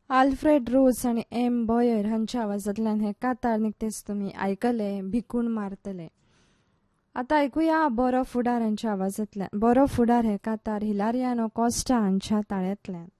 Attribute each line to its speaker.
Speaker 1: Alfred रोज आणि M Boyer हांच्या आवाजांतल्यान हे कातार निकतेच तुमी आयकले भिकूण मारतले. आतां ऐकुया बरो फुडार हांच्या आवाजांतल्यान. बरो फुडार हे कातार हिलारियानो कॉस्टा हांच्या ताळ्यांतल्यान.